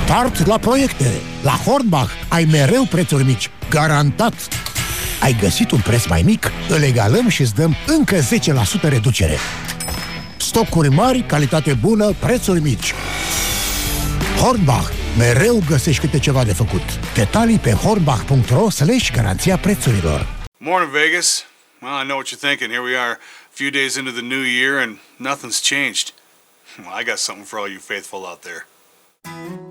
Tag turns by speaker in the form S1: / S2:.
S1: Start la proiecte! La Hornbach ai mereu prețuri mici. Garantat! Ai găsit un preț mai mic? Îl egalăm și îți dăm încă 10% reducere. Stocuri mari, calitate bună, prețuri mici. Hornbach. Mereu găsești câte ceva de făcut. Detalii pe hornbach.ro/garanția prețurilor.
S2: Morning, Vegas. Well, I know what you're thinking. Here we are, a few days into the new year, and nothing's changed. Well, I got something for all you faithful out there.